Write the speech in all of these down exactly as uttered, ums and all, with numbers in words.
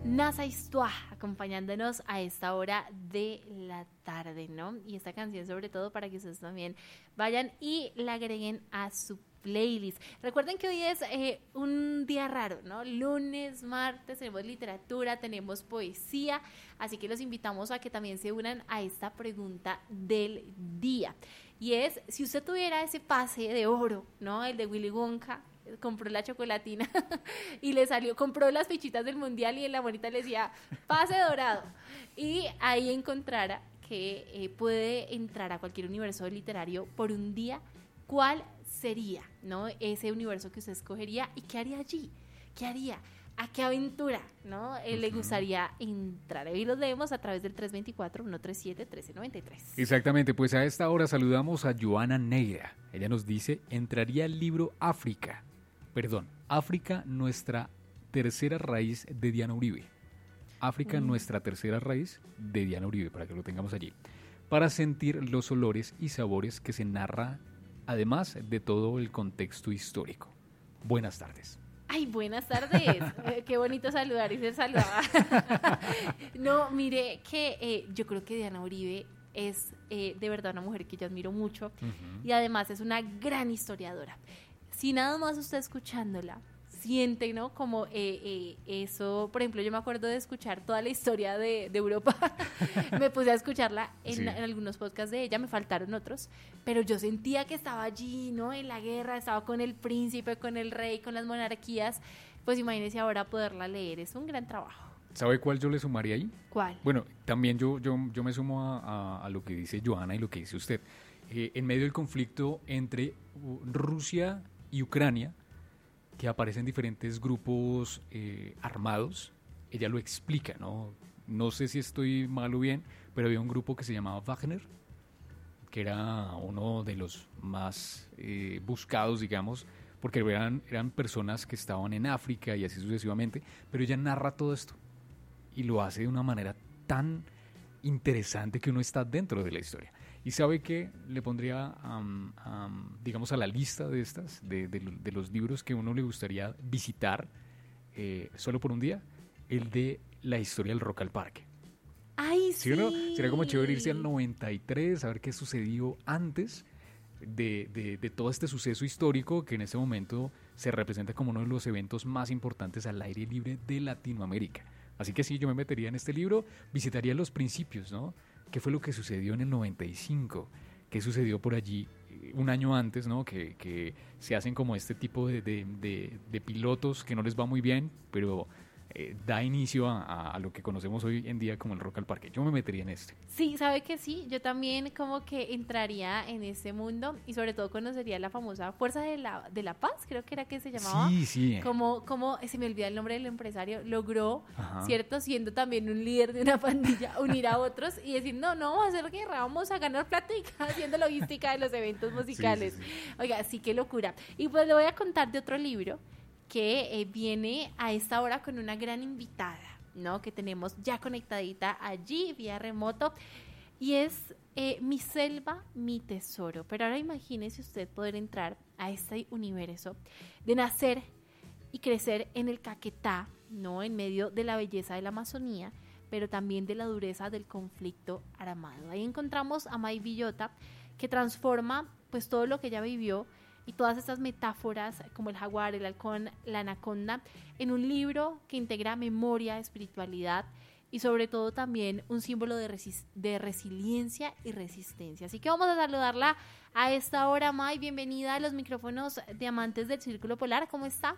Nasa Histoire, acompañándonos a esta hora de la tarde, ¿no? Y esta canción sobre todo para que ustedes también vayan y la agreguen a su playlist. Recuerden que hoy es eh, un día raro, ¿no? Lunes, martes, tenemos literatura, tenemos poesía, así que los invitamos a que también se unan a esta pregunta del día. Y es, si usted tuviera ese pase de oro, ¿no? El de Willy Wonka, compró la chocolatina y le salió, compró las fichitas del mundial y en la bonita le decía pase dorado, y ahí encontrara que eh, puede entrar a cualquier universo literario por un día, ¿cuál sería, no, ese universo que usted escogería y qué haría allí? ¿Qué haría? ¿A qué aventura, no, eh, uh-huh. le gustaría entrar? Ahí los leemos a través del tres dos cuatro, uno tres siete, uno tres nueve tres. Exactamente, pues a esta hora saludamos a Joana Negra. Ella nos dice, entraría el libro África. Perdón, África, nuestra tercera raíz de Diana Uribe. África, mm. nuestra tercera raíz de Diana Uribe, para que lo tengamos allí. Para sentir los olores y sabores que se narra, además de todo el contexto histórico. Buenas tardes. Ay, buenas tardes. eh, qué bonito saludar y ser saludada. No, mire que eh, yo creo que Diana Uribe es eh, de verdad una mujer que yo admiro mucho, uh-huh. y además es una gran historiadora. Si nada más usted escuchándola siente, ¿no? Como eh, eh, eso, por ejemplo, yo me acuerdo de escuchar toda la historia de, de Europa. Me puse a escucharla en, sí. en algunos podcasts de ella, me faltaron otros, pero yo sentía que estaba allí, ¿no? En la guerra, estaba con el príncipe, con el rey, con las monarquías. Pues imagínese ahora poderla leer, es un gran trabajo. ¿Sabe cuál yo le sumaría ahí? ¿Cuál? Bueno, también yo, yo, yo me sumo a, a, a lo que dice Joana y lo que dice usted. Eh, en medio del conflicto entre Rusia y Ucrania, que aparecen diferentes grupos eh, armados, ella lo explica, ¿no? No sé si estoy mal o bien, pero había un grupo que se llamaba Wagner, que era uno de los más eh, buscados, digamos, porque eran, eran personas que estaban en África y así sucesivamente, pero ella narra todo esto y lo hace de una manera tan interesante que uno está dentro de la historia. Y sabe que le pondría, um, um, digamos, a la lista de estas, de, de, de los libros que a uno le gustaría visitar eh, solo por un día, el de la historia del Rock al Parque. ¡Ay, sí! ¿No? Sería como chévere irse al noventa y tres, saber qué sucedió antes de, de, de todo este suceso histórico que en este momento se representa como uno de los eventos más importantes al aire libre de Latinoamérica. Así que sí, yo me metería en este libro, visitaría los principios, ¿no? ¿Qué fue lo que sucedió en el noventa y cinco? ¿Qué sucedió por allí un año antes, ¿no? Que, que se hacen como este tipo de, de, de, de pilotos que no les va muy bien, pero eh, da inicio a, a lo que conocemos hoy en día como el Rock al Parque. Yo me metería en este. Sí, sabe que sí, yo también como que entraría en ese mundo y sobre todo conocería la famosa Fuerza de la, de la Paz, creo que era que se llamaba. Sí, sí. Como, como se me olvida el nombre del empresario, logró, ajá, ¿cierto? Siendo también un líder de una pandilla, unir a otros y decir, no, no vamos a hacer guerra, vamos a ganar plática haciendo logística de los eventos musicales. Sí, sí, sí. Oiga, sí, qué locura. Y pues le voy a contar de otro libro que eh, viene a esta hora con una gran invitada, ¿no? Que tenemos ya conectadita allí vía remoto y es eh, Mi Selva, Mi Tesoro. Pero ahora imagínese usted poder entrar a este universo de nacer y crecer en el Caquetá, ¿no? En medio de la belleza de la Amazonía, pero también de la dureza del conflicto armado. Ahí encontramos a May Villota, que transforma pues todo lo que ella vivió y todas estas metáforas como el jaguar, el halcón, la anaconda, en un libro que integra memoria, espiritualidad y sobre todo también un símbolo de, resist- de resiliencia y resistencia. Así que vamos a saludarla a esta hora, May. Bienvenida a los micrófonos de Amantes del Círculo Polar. ¿Cómo está?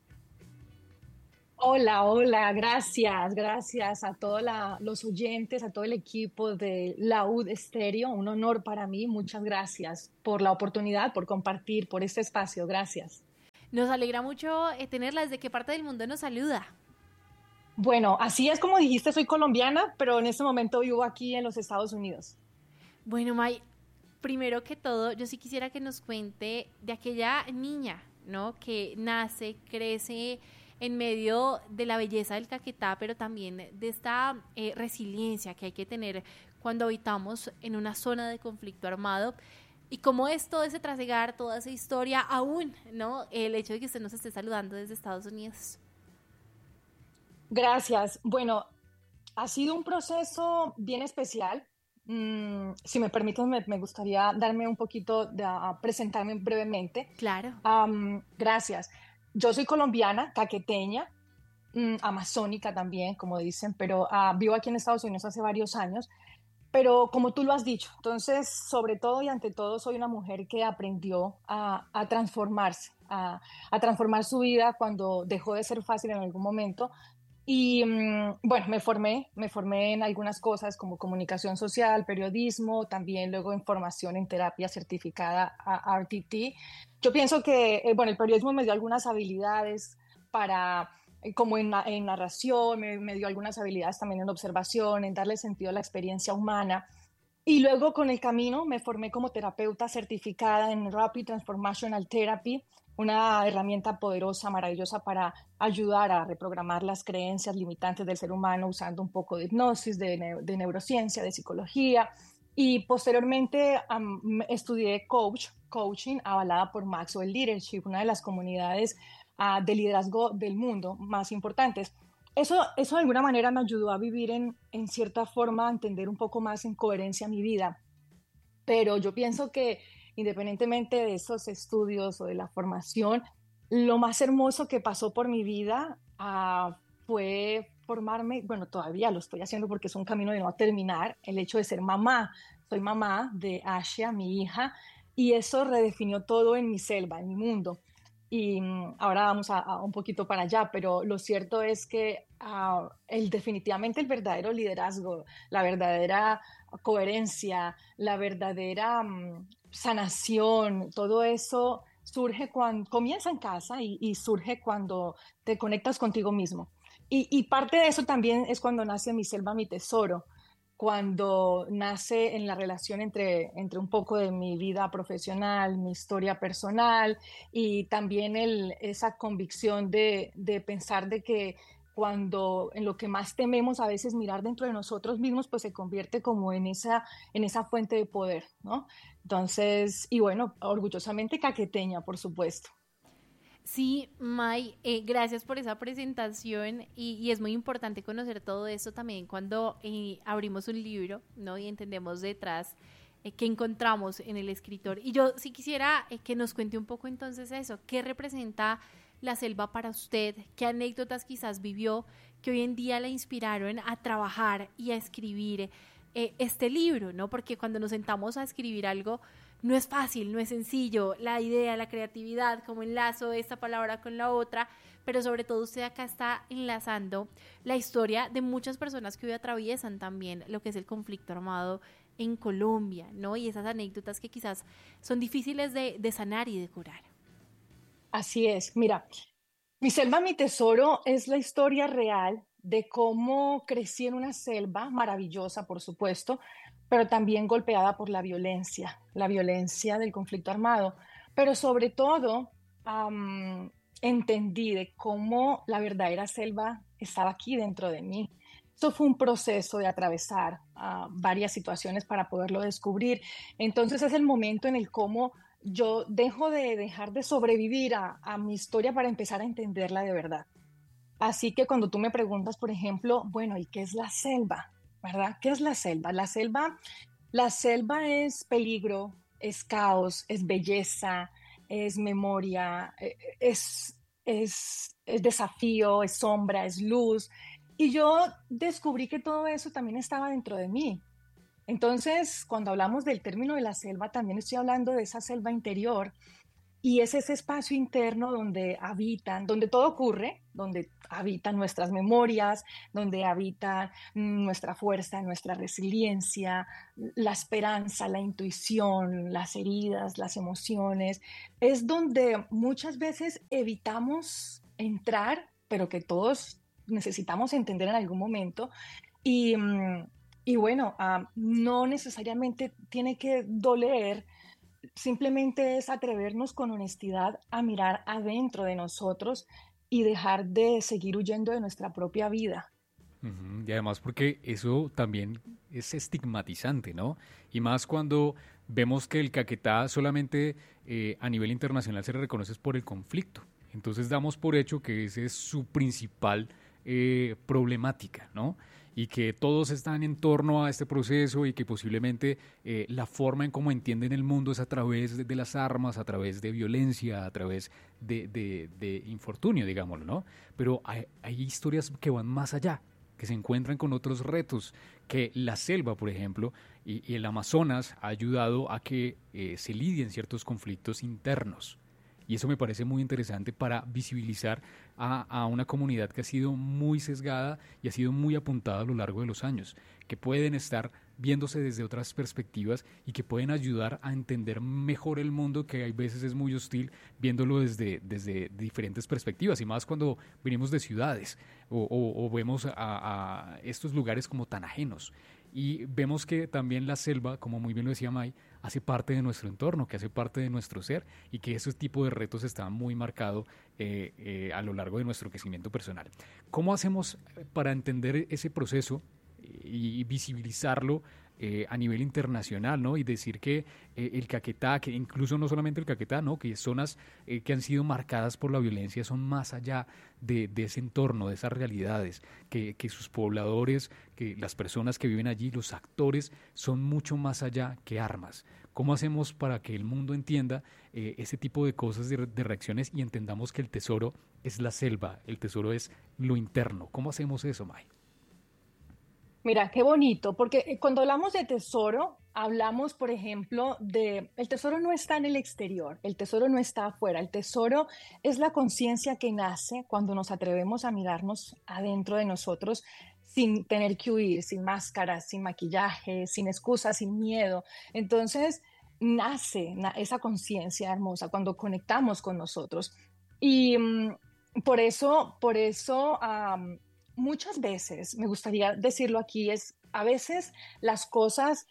Hola, hola, gracias, gracias a todos la, los oyentes, a todo el equipo de Laúd Estéreo, un honor para mí, muchas gracias por la oportunidad, por compartir, por este espacio, gracias. Nos alegra mucho eh, tenerla. ¿Desde qué parte del mundo nos saluda? Bueno, así es como dijiste, soy colombiana, pero en este momento vivo aquí en los Estados Unidos. Bueno, May, primero que todo, yo sí quisiera que nos cuente de aquella niña, ¿no? Que nace, crece en medio de la belleza del Caquetá, pero también de esta eh, resiliencia que hay que tener cuando habitamos en una zona de conflicto armado. Y cómo es todo ese trasegar, toda esa historia, aún, ¿no? El hecho de que usted nos esté saludando desde Estados Unidos. Gracias. Bueno, ha sido un proceso bien especial. Mm, si me permiten, me, me gustaría darme un poquito de a presentarme brevemente. Claro. Um, gracias. Yo soy colombiana, caqueteña, mm, amazónica también, como dicen, pero uh, vivo aquí en Estados Unidos hace varios años. Pero como tú lo has dicho, entonces, sobre todo y ante todo, soy una mujer que aprendió a, a transformarse, a, a transformar su vida cuando dejó de ser fácil en algún momento. Y mm, bueno, me formé, me formé en algunas cosas como comunicación social, periodismo, también luego en formación en terapia certificada a R T T. Yo pienso que, eh, bueno, el periodismo me dio algunas habilidades para, eh, como en, na- en narración, me, me dio algunas habilidades también en observación, en darle sentido a la experiencia humana. Y luego con el camino me formé como terapeuta certificada en Rapid Transformational Therapy, una herramienta poderosa, maravillosa para ayudar a reprogramar las creencias limitantes del ser humano usando un poco de hipnosis, de, neu- de neurociencia, de psicología. Y posteriormente um, estudié coach, coaching avalada por Maxwell Leadership, una de las comunidades uh, de liderazgo del mundo más importantes. Eso, eso de alguna manera me ayudó a vivir en, en cierta forma, a entender un poco más en coherencia mi vida. Pero yo pienso que independientemente de esos estudios o de la formación, lo más hermoso que pasó por mi vida uh, fue formarme, bueno, todavía lo estoy haciendo porque es un camino de no terminar, el hecho de ser mamá. Soy mamá de Asia, mi hija, y eso redefinió todo en mi selva, en mi mundo. Y mm, ahora vamos a, a un poquito para allá, pero lo cierto es que uh, el, definitivamente el verdadero liderazgo, la verdadera coherencia, la verdadera um, sanación, todo eso surge cuando comienza en casa y, y surge cuando te conectas contigo mismo. Y, y parte de eso también es cuando nace Mi Selva, Mi Tesoro, cuando nace en la relación entre, entre un poco de mi vida profesional, mi historia personal y también el, esa convicción de, de pensar de que cuando en lo que más tememos a veces mirar dentro de nosotros mismos, pues se convierte como en esa, en esa fuente de poder, ¿no? Entonces, y bueno, orgullosamente caqueteña, por supuesto. Sí, May, eh, gracias por esa presentación y, y es muy importante conocer todo esto también cuando eh, abrimos un libro, ¿no? Y entendemos detrás eh, qué encontramos en el escritor. Y yo sí quisiera eh, que nos cuente un poco entonces eso, qué representa la selva para usted, qué anécdotas quizás vivió que hoy en día la inspiraron a trabajar y a escribir eh, este libro, ¿no? Porque cuando nos sentamos a escribir algo, no es fácil, no es sencillo, la idea, la creatividad, cómo enlazo esta palabra con la otra, pero sobre todo usted acá está enlazando la historia de muchas personas que hoy atraviesan también lo que es el conflicto armado en Colombia, ¿no? Y esas anécdotas que quizás son difíciles de, de sanar y de curar. Así es, mira, Mi selva, mi tesoro es la historia real de cómo crecí en una selva maravillosa, por supuesto, pero también golpeada por la violencia, la violencia del conflicto armado. Pero sobre todo, um, entendí de cómo la verdadera selva estaba aquí dentro de mí. Eso fue un proceso de atravesar uh, varias situaciones para poderlo descubrir. Entonces es el momento en el cómo yo dejo de dejar de sobrevivir a, a mi historia para empezar a entenderla de verdad. Así que cuando tú me preguntas, por ejemplo, bueno, ¿y qué es la selva? ¿Verdad? ¿Qué es la selva? La selva, la selva es peligro, es caos, es belleza, es memoria, eh, es, es, es desafío, es sombra, es luz. Y yo descubrí que todo eso también estaba dentro de mí. Entonces, cuando hablamos del término de la selva, también estoy hablando de esa selva interior y es ese espacio interno donde habitan, donde todo ocurre, donde habitan nuestras memorias, donde habita nuestra fuerza, nuestra resiliencia, la esperanza, la intuición, las heridas, las emociones. Es donde muchas veces evitamos entrar, pero que todos necesitamos entender en algún momento. Y, mm, y bueno, uh, no necesariamente tiene que doler, simplemente es atrevernos con honestidad a mirar adentro de nosotros y dejar de seguir huyendo de nuestra propia vida. Ujú. Y además porque eso también es estigmatizante, ¿no? Y más cuando vemos que el Caquetá solamente eh, a nivel internacional se le reconoce por el conflicto. Entonces damos por hecho que ese es su principal eh, problemática, ¿no? Y que todos están en torno a este proceso y que posiblemente eh, la forma en cómo entienden el mundo es a través de, de las armas, a través de violencia, a través de, de, de infortunio, digámoslo, ¿no? Pero hay, hay historias que van más allá, que se encuentran con otros retos, que la selva, por ejemplo, y, y el Amazonas ha ayudado a que eh, se lidien ciertos conflictos internos. Y eso me parece muy interesante para visibilizar a, a una comunidad que ha sido muy sesgada y ha sido muy apuntada a lo largo de los años, que pueden estar viéndose desde otras perspectivas y que pueden ayudar a entender mejor el mundo, que hay veces es muy hostil, viéndolo desde, desde diferentes perspectivas, y más cuando venimos de ciudades o, o, o vemos a, a estos lugares como tan ajenos. Y vemos que también la selva, como muy bien lo decía May, hace parte de nuestro entorno, que hace parte de nuestro ser, y que ese tipo de retos está muy marcado eh, eh, a lo largo de nuestro crecimiento personal. ¿Cómo hacemos para entender ese proceso y visibilizarlo eh, a nivel internacional, ¿no? Y decir que eh, el Caquetá, que incluso no solamente el Caquetá, ¿no? Que zonas eh, que han sido marcadas por la violencia son más allá de, de ese entorno, de esas realidades, que, que sus pobladores, que las personas que viven allí, los actores, son mucho más allá que armas. ¿Cómo hacemos para que el mundo entienda eh, ese tipo de cosas, de, de reacciones, y entendamos que el tesoro es la selva, el tesoro es lo interno? ¿Cómo hacemos eso, May? Mira, qué bonito, porque cuando hablamos de tesoro, hablamos, por ejemplo, de el tesoro no está en el exterior, el tesoro no está afuera, el tesoro es la conciencia que nace cuando nos atrevemos a mirarnos adentro de nosotros sin tener que huir, sin máscaras, sin maquillaje, sin excusas, sin miedo. Entonces, nace na- esa conciencia hermosa cuando conectamos con nosotros. Y um, por eso, por eso... Um, muchas veces, me gustaría decirlo aquí, es a veces las cosas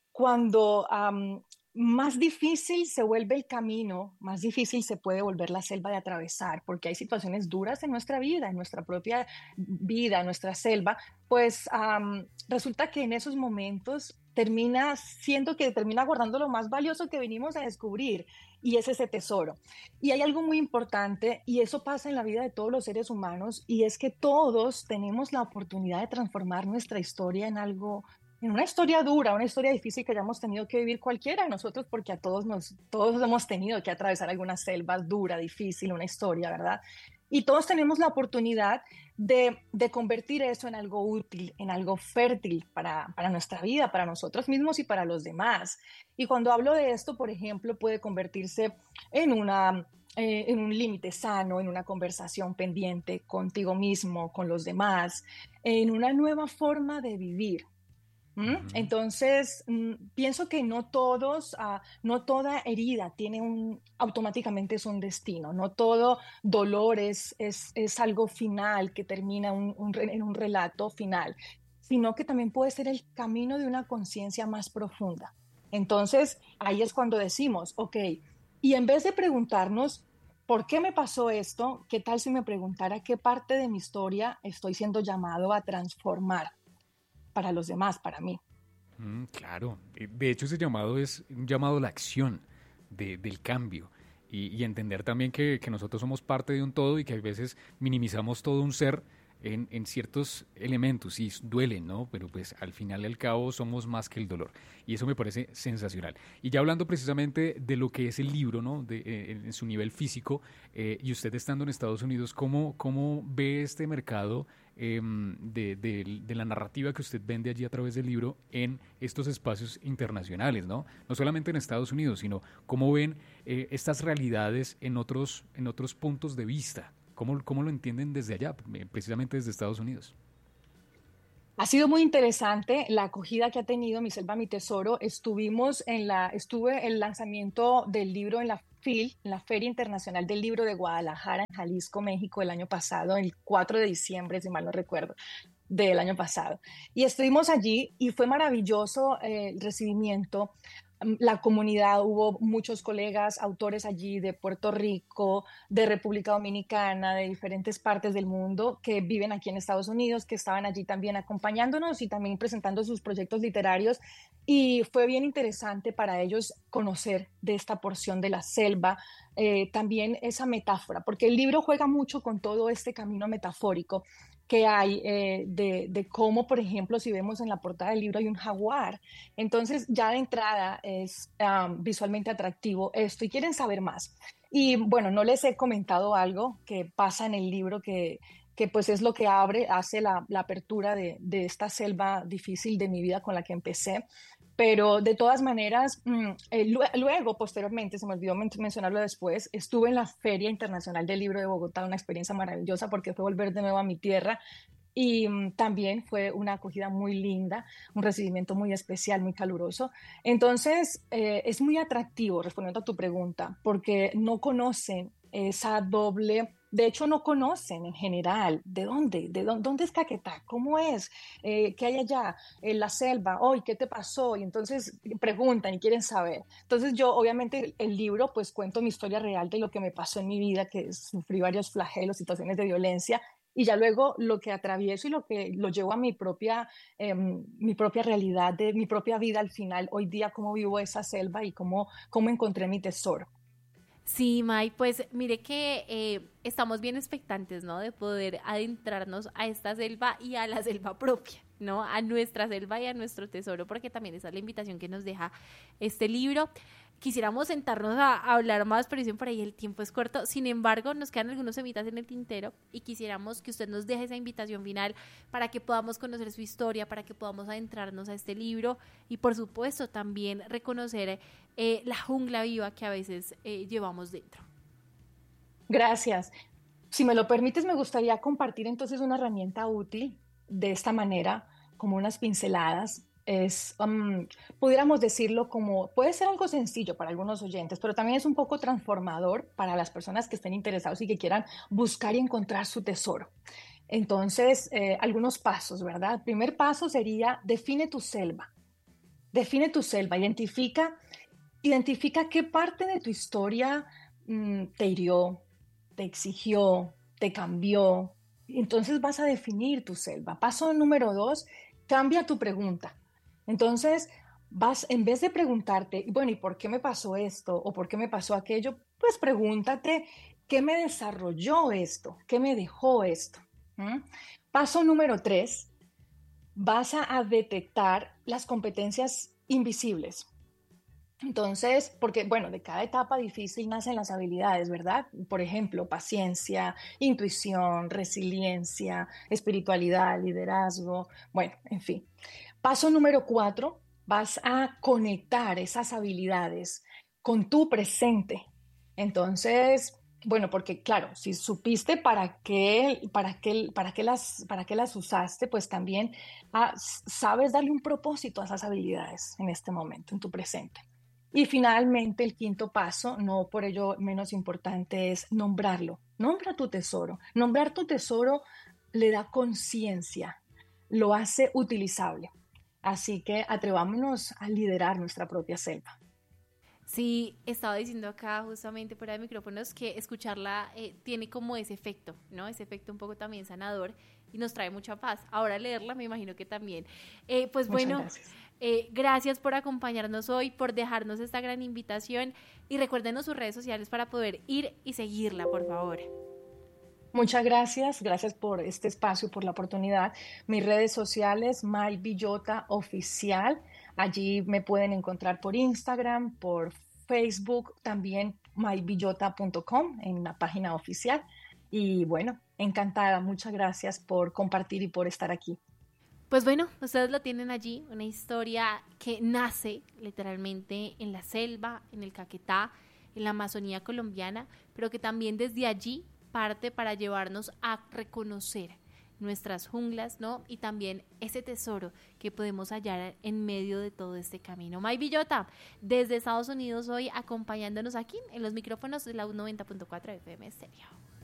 cuando um, más difícil se vuelve el camino, más difícil se puede volver la selva de atravesar, porque hay situaciones duras en nuestra vida, en nuestra propia vida, en nuestra selva, pues um, resulta que en esos momentos termina siendo que termina guardando lo más valioso que venimos a descubrir, y es ese tesoro. Y hay algo muy importante, y eso pasa en la vida de todos los seres humanos, y es que todos tenemos la oportunidad de transformar nuestra historia en algo, en una historia dura, una historia difícil que hayamos tenido que vivir cualquiera de nosotros, porque a todos nos, todos hemos tenido que atravesar alguna selva dura, difícil, una historia, ¿verdad? Y todos tenemos la oportunidad de, de convertir eso en algo útil, en algo fértil para, para nuestra vida, para nosotros mismos y para los demás. Y cuando hablo de esto, por ejemplo, puede convertirse en, una, eh, en un límite sano, en una conversación pendiente contigo mismo, con los demás, en una nueva forma de vivir. ¿Mm? Uh-huh. Entonces, mm, pienso que no todos, uh, no toda herida tiene un, automáticamente es un destino, no todo dolor es, es, es algo final que termina un, un, en un relato final, sino que también puede ser el camino de una conciencia más profunda. Entonces, ahí es cuando decimos, ok, y en vez de preguntarnos, ¿por qué me pasó esto? ¿Qué tal si me preguntara qué parte de mi historia estoy siendo llamado a transformar para los demás, para mí? Mm, claro, de hecho ese llamado es un llamado a la acción de, del cambio, y, y entender también que, que nosotros somos parte de un todo y que a veces minimizamos todo un ser en, en ciertos elementos, y duelen, ¿no? Pero pues al final y al cabo somos más que el dolor, y eso me parece sensacional. Y ya hablando precisamente de lo que es el libro, ¿no? De, eh, en su nivel físico, eh, y usted estando en Estados Unidos, ¿cómo, cómo ve este mercado eh, de, de, de la narrativa que usted vende allí a través del libro en estos espacios internacionales, ¿no? No solamente en Estados Unidos, sino cómo ven eh, estas realidades en otros, en otros puntos de vista? ¿Cómo, ¿Cómo lo entienden desde allá, precisamente desde Estados Unidos? Ha sido muy interesante la acogida que ha tenido Mi Selva, Mi Tesoro. Estuvimos en la, estuve en el lanzamiento del libro en la F I L, en la Feria Internacional del Libro de Guadalajara, en Jalisco, México, el año pasado, el cuatro de diciembre, si mal no recuerdo, del año pasado. Y estuvimos allí y fue maravilloso eh, el recibimiento. La comunidad, hubo muchos colegas, autores allí de Puerto Rico, de República Dominicana, de diferentes partes del mundo que viven aquí en Estados Unidos, que estaban allí también acompañándonos y también presentando sus proyectos literarios. Y fue bien interesante para ellos conocer de esta porción de la selva, eh, también esa metáfora, porque el libro juega mucho con todo este camino metafórico. que hay eh, de, de cómo, por ejemplo, si vemos en la portada del libro hay un jaguar. Entonces, ya de entrada es um, visualmente atractivo esto y quieren saber más. Y bueno, no les he comentado algo que pasa en el libro que, que pues es lo que abre, hace la, la apertura de, de esta selva difícil de mi vida con la que empecé. Pero de todas maneras, eh, luego, posteriormente, se me olvidó men- mencionarlo después, estuve en la Feria Internacional del Libro de Bogotá, una experiencia maravillosa porque fue volver de nuevo a mi tierra y um, también fue una acogida muy linda, un recibimiento muy especial, muy caluroso. Entonces, eh, es muy atractivo, respondiendo a tu pregunta, porque no conocen esa doble, de hecho no conocen en general de dónde, de dónde, dónde es Caquetá, cómo es, eh, qué hay allá, en la selva, hoy, ¿qué te pasó? Y entonces preguntan y quieren saber. Entonces yo, obviamente, el, el libro, pues cuento mi historia real de lo que me pasó en mi vida, que sufrí varios flagelos, situaciones de violencia, y ya luego lo que atravieso y lo que lo llevo a mi propia, eh, mi propia realidad, de mi propia vida al final, hoy día, cómo vivo esa selva y cómo, cómo encontré mi tesoro. Sí, May, pues mire que eh, estamos bien expectantes, ¿no? De poder adentrarnos a esta selva y a la selva propia, ¿no? A nuestra selva y a nuestro tesoro, porque también esa es la invitación que nos deja este libro. Quisiéramos sentarnos a, a hablar más, pero dicen por ahí el tiempo es corto. Sin embargo, nos quedan algunos temitas en el tintero y quisiéramos que usted nos deje esa invitación final para que podamos conocer su historia, para que podamos adentrarnos a este libro y, por supuesto, también reconocer eh, la jungla viva que a veces eh, llevamos dentro. Gracias. Si me lo permites, me gustaría compartir entonces una herramienta útil de esta manera, como unas pinceladas. Es, um, pudiéramos decirlo como, puede ser algo sencillo para algunos oyentes, pero también es un poco transformador para las personas que estén interesados y que quieran buscar y encontrar su tesoro. Entonces, eh, algunos pasos, ¿verdad? El primer paso sería, define tu selva. Define tu selva, identifica, identifica qué parte de tu historia mm, te hirió, te exigió, te cambió. Entonces vas a definir tu selva. Paso número dos, cambia tu pregunta. Entonces vas, en vez de preguntarte, bueno, ¿y por qué me pasó esto? ¿O por qué me pasó aquello? Pues pregúntate, ¿qué me desarrolló esto? ¿Qué me dejó esto? ¿Mm? Paso número tres, vas a, a detectar las competencias invisibles. Entonces, porque bueno, de cada etapa difícil nacen las habilidades, ¿verdad? Por ejemplo, paciencia, intuición, resiliencia, espiritualidad, liderazgo, bueno, en fin. Paso número cuatro, vas a conectar esas habilidades con tu presente. Entonces, bueno, porque claro, si supiste para qué, para qué, para qué las, para qué las usaste, pues también ah, sabes darle un propósito a esas habilidades en este momento, en tu presente. Y finalmente, el quinto paso, no por ello menos importante, es nombrarlo. Nombra tu tesoro. Nombrar tu tesoro le da conciencia, lo hace utilizable. Así que atrevámonos a liderar nuestra propia selva. Sí, estaba diciendo acá justamente fuera de micrófonos que escucharla eh, tiene como ese efecto, ¿no? Ese efecto un poco también sanador y nos trae mucha paz. Ahora leerla me imagino que también. Eh, pues Muchas bueno, gracias. eh, gracias por acompañarnos hoy, por dejarnos esta gran invitación y recuérdenos sus redes sociales para poder ir y seguirla, por favor. Muchas gracias, gracias por este espacio, por la oportunidad. Mis redes sociales, May Villota Oficial, allí me pueden encontrar por Instagram, por Facebook, también may villota punto com en la página oficial. Y bueno, encantada, muchas gracias por compartir y por estar aquí. Pues bueno, ustedes lo tienen allí, una historia que nace literalmente en la selva, en el Caquetá, en la Amazonía colombiana, pero que también desde allí parte para llevarnos a reconocer nuestras junglas, ¿no? Y también ese tesoro que podemos hallar en medio de todo este camino. May Villota, desde Estados Unidos hoy acompañándonos aquí en los micrófonos de la U noventa punto cuatro F M Stereo.